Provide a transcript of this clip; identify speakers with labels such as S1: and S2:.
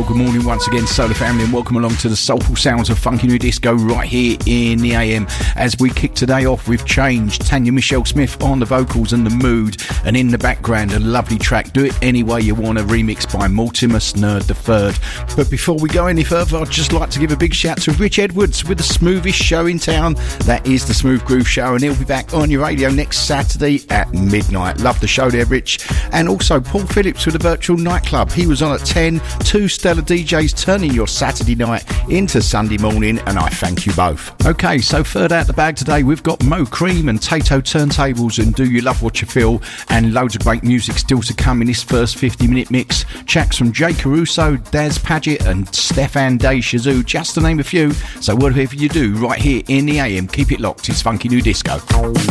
S1: Well, good morning once again, Solar Family, and welcome along to the soulful sounds of Funky New Disco right here in the AM as we kick today off with Change, Tanya Michelle Smith on the vocals and the mood, and in the background a lovely track, Do It Any Way You Want, a remix by Mortimer Snerd III. But before we go any further, I'd just like to give a big shout to Rich Edwards with the smoothest show in town. That is the Smooth Groove Show, and he'll be back on your radio next Saturday at midnight. Love the show there, Rich. And also Paul Phillips with the Virtual Nightclub. He was on at 10, two stellar DJs turning your Saturday night into Sunday morning, and I thank you both. Okay, so further out the bag today, we've got Mo Cream and Tato Turntables and Do You Love What You Feel, and loads of great music still to come in this first 50-minute mix. Tracks from Jay Caruso, Daz Paget and Stefan Day Shazoo, just to name a few. So whatever you do right here in the AM, keep it locked. It's Funky New Disco.